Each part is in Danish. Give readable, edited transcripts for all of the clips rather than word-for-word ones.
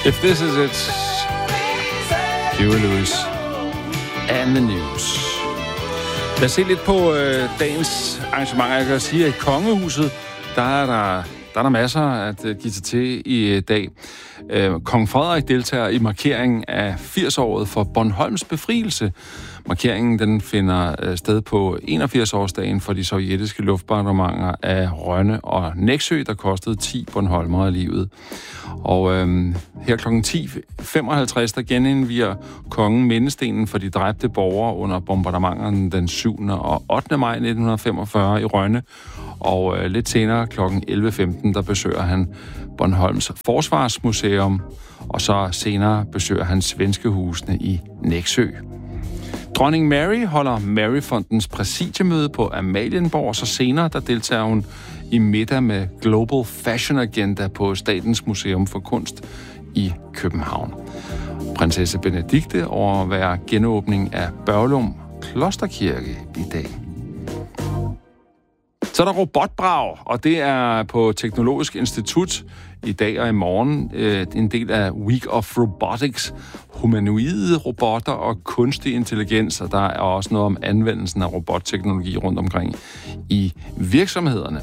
If this is it, Huey Lewis and the News. Lad os se lidt på dagens arrangementer. Jeg kan sige, at i Kongehuset, der er der masser at give sig til i dag. Kong Frederik deltager i markeringen af 80-året for Bornholms befrielse. Markeringen den finder sted på 81-årsdagen for de sovjetiske luftbombardementer af Rønne og Nexø, der kostede 10 bornholmere livet. Og her kl. 10.55, der genindviger kongen mindestenen for de dræbte borgere under bombardementerne den 7. og 8. maj 1945 i Rønne. Og lidt senere kl. 11.15, der besøger han Bornholms Forsvarsmuseum, og så senere besøger han Svenskehusene i Nexø. Dronning Mary holder Maryfondens præsidiemøde på Amalienborg, og så senere der deltager hun i middag med Global Fashion Agenda på Statens Museum for Kunst i København. Prinsesse Benedikte overværer genåbning af Børglum Klosterkirke i dag. Så er der robotbrag, og det er på Teknologisk Institut i dag og i morgen en del af Week of Robotics, humanoide robotter og kunstig intelligens, og der er også noget om anvendelsen af robotteknologi rundt omkring i virksomhederne.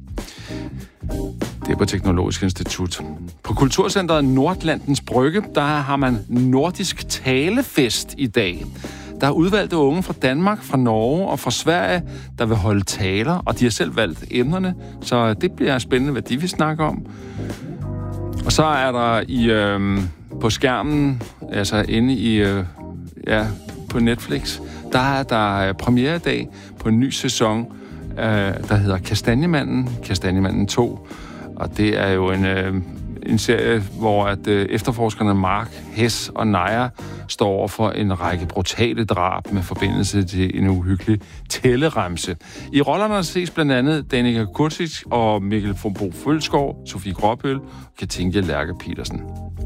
Det er på Teknologisk Institut. På Kulturcentret Nordlandens Brygge, der har man nordisk talefest i dag. Der er udvalgte unge fra Danmark, fra Norge og fra Sverige, der vil holde taler, og de har selv valgt emnerne, så det bliver spændende, hvad de vil snakke om. Og så er der på skærmen, altså inde i på Netflix, der er der premiere i dag på en ny sæson, der hedder Kastanjemanden 2, og det er jo en serie, hvor at efterforskerne Mark, Hess og Naja står over for en række brutale drab med forbindelse til en uhyggelig tælleremse. I rollerne ses blandt andet Danica Kurtic og Mikkel Fombo Følskov, Sofie Gråbøl og Katinka Lærke Petersen.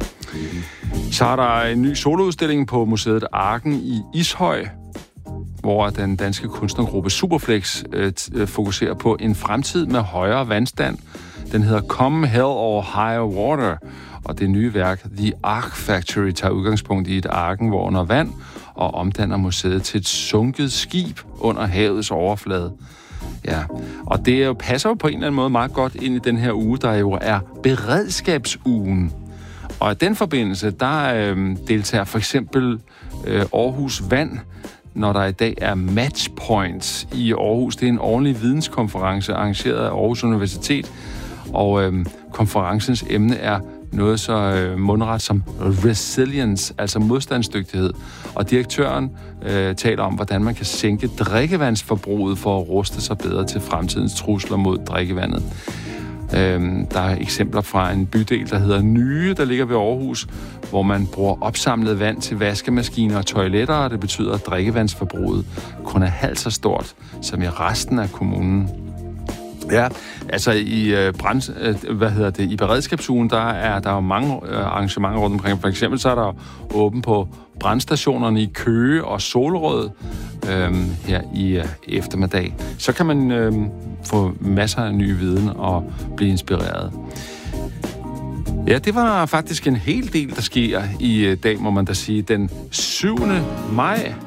Så er der en ny soloudstilling på Museet Arken i Ishøj, hvor den danske kunstnergruppe Superflex fokuserer på en fremtid med højere vandstand. Den hedder Come Hell or Higher Water, og det nye værk The Ark Factory tager udgangspunkt i et arken, hvor under vand, og omdanner museet til et sunket skib under havets overflade. Ja, og det passer jo på en eller anden måde meget godt ind i den her uge, der jo er beredskabsugen. Og i den forbindelse, der deltager for eksempel Aarhus Vand, når der i dag er Matchpoints i Aarhus. Det er en årlig videnskonference arrangeret af Aarhus Universitet, og konferencens emne er noget så mundret som resilience, altså modstandsdygtighed. Og direktøren taler om, hvordan man kan sænke drikkevandsforbruget for at ruste sig bedre til fremtidens trusler mod drikkevandet. Der er eksempler fra en bydel, der hedder Nye, der ligger ved Aarhus, hvor man bruger opsamlet vand til vaskemaskiner og toiletter, og det betyder, at drikkevandsforbruget kun er halvt så stort som i resten af kommunen. Ja, altså i beredskabsugen, der er der jo mange arrangementer rundt omkring. For eksempel så er der åben på brandstationerne i Køge og Solrød her i eftermiddag. Så kan man få masser af ny viden og blive inspireret. Ja, det var faktisk en hel del, der sker i dag, må man da sige. Den 7. maj